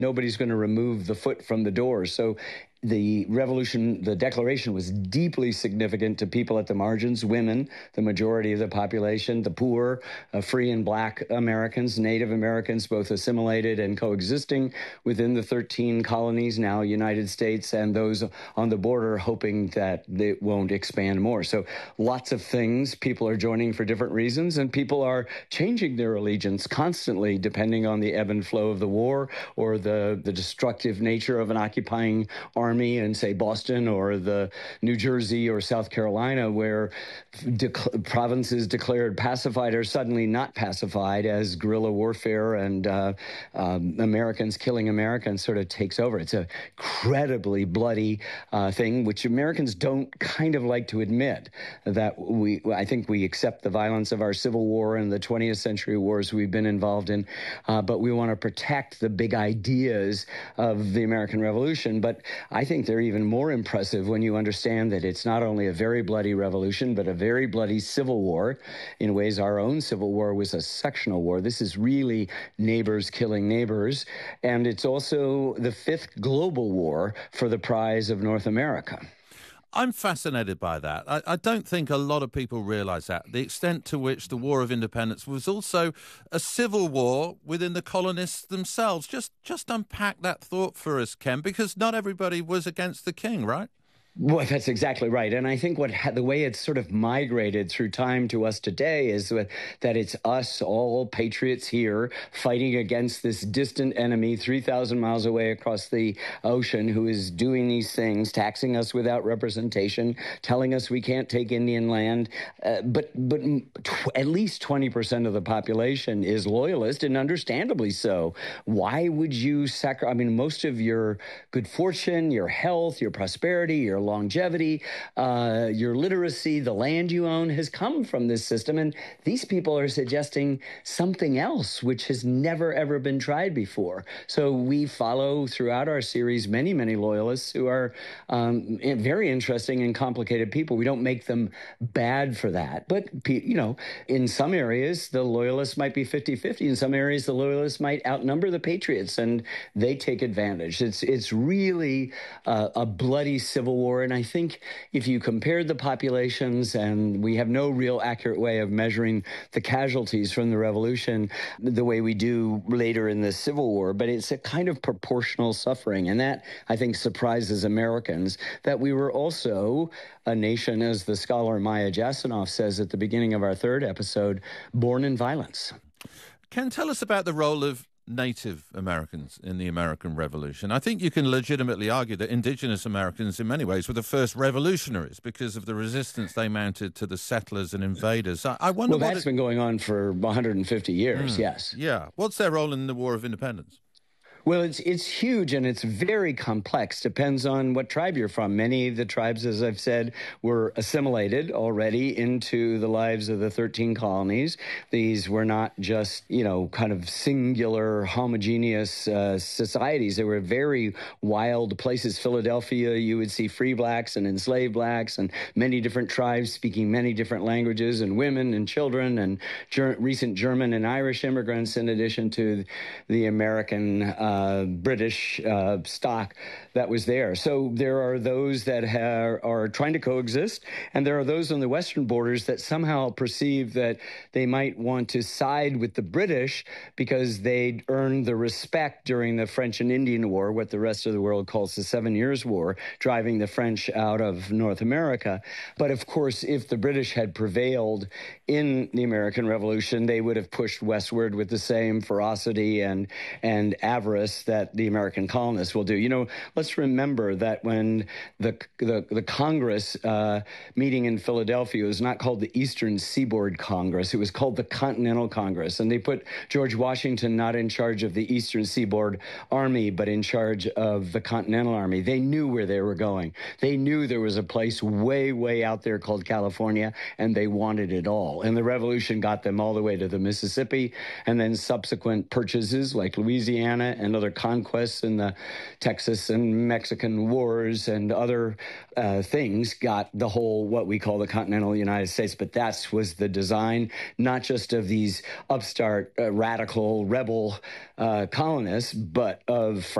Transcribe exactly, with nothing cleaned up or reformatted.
nobody's going to remove the foot from the door. So the revolution, the declaration was deeply significant to people at the margins, women, the majority of the population, the poor, uh, free and black Americans, Native Americans, both assimilated and coexisting within the thirteen colonies, now United States, and those on the border hoping that it won't expand more. So lots of things. People are joining for different reasons, and people are changing their allegiance constantly depending on the ebb and flow of the war or the, the destructive nature of an occupying army. Army in, say, Boston or the New Jersey or South Carolina, where de- provinces declared pacified are suddenly not pacified as guerrilla warfare and uh, um, Americans killing Americans sort of takes over. It's a incredibly bloody uh, thing, which Americans don't kind of like to admit, that we, I think we accept the violence of our Civil War and the twentieth century wars we've been involved in, uh, but we want to protect the big ideas of the American Revolution. But I I think they're even more impressive when you understand that it's not only a very bloody revolution, but a very bloody civil war. In ways, our own Civil War was a sectional war. This is really neighbors killing neighbors. And it's also the fifth global war for the prize of North America. I'm fascinated by that. I, I don't think a lot of people realise that, the extent to which the War of Independence was also a civil war within the colonists themselves. Just just unpack that thought for us, Ken, because not everybody was against the king, right? Well, that's exactly right. And I think what the way it's sort of migrated through time to us today is that it's us, all patriots here, fighting against this distant enemy three thousand miles away across the ocean who is doing these things, taxing us without representation, telling us we can't take Indian land. Uh, but but at least twenty percent of the population is loyalist, and understandably so. Why would you sacrifice? I mean, most of your good fortune, your health, your prosperity, your longevity, uh, your literacy, the land you own has come from this system. And these people are suggesting something else, which has never, ever been tried before. So we follow throughout our series many, many loyalists who are um, very interesting and complicated people. We don't make them bad for that. But, you know, in some areas, the loyalists might be fifty-fifty. In some areas, the loyalists might outnumber the patriots, and they take advantage. It's, it's really uh, a bloody civil war. And I think if you compared the populations, and we have no real accurate way of measuring the casualties from the revolution the way we do later in the Civil War, but it's a kind of proportional suffering. And that, I think, surprises Americans, that we were also a nation, as the scholar Maya Jasanoff says at the beginning of our third episode, born in violence. Ken, tell us about the role of Native Americans in the American Revolution. I think you can legitimately argue that indigenous Americans in many ways were the first revolutionaries because of the resistance they mounted to the settlers and invaders. I, I wonder well, what that's it... been going on for one hundred fifty years, mm, yes. Yeah. What's their role in the War of Independence? Well, it's it's huge, and it's very complex. Depends on what tribe you're from. Many of the tribes, as I've said, were assimilated already into the lives of the thirteen colonies. These were not just, you know, kind of singular, homogeneous uh, societies. They were very wild places. Philadelphia, you would see free blacks and enslaved blacks and many different tribes speaking many different languages, and women and children and ger- recent German and Irish immigrants, in addition to the American uh, Uh, British uh, stock that was there. So there are those that ha- are trying to coexist, and there are those on the western borders that somehow perceive that they might want to side with the British because they'd earned the respect during the French and Indian War, what the rest of the world calls the Seven Years' War, driving the French out of North America. But of course, if the British had prevailed in the American Revolution, they would have pushed westward with the same ferocity and, and avarice that the American colonists will do. You know, let's remember that when the the, the Congress uh, meeting in Philadelphia was not called the Eastern Seaboard Congress, it was called the Continental Congress. And they put George Washington not in charge of the Eastern Seaboard Army, but in charge of the Continental Army. They knew where they were going. They knew there was a place way, way out there called California, and they wanted it all. And the Revolution got them all the way to the Mississippi, and then subsequent purchases like Louisiana and and other conquests in the Texas and Mexican wars and other uh, things got the whole, what we call the continental United States. But that was the design, not just of these upstart, uh, radical, rebel uh, colonists, but of